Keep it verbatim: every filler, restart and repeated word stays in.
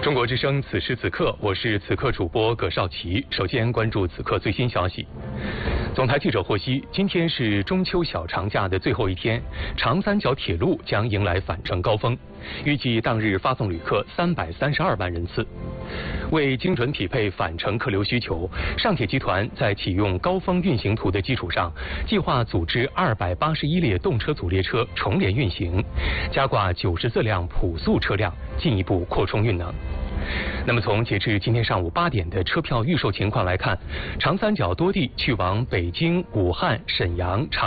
中国之声，此时此刻，我是此刻主播葛少奇。首先关注此刻最新消息。总台记者获悉，今天是中秋小长假的最后一天，长三角铁路将迎来返程高峰，预计当日发送旅客三百三十二万人次。为精准匹配返程客流需求，上铁集团在启用高峰运行图的基础上，计划组织二百八十一列动车组列车重联运行，加挂九十四辆普速车辆，进一步扩充运能。那么从截至今天上午八点的车票预售情况来看，长三角多地去往北京、武汉、沈阳、长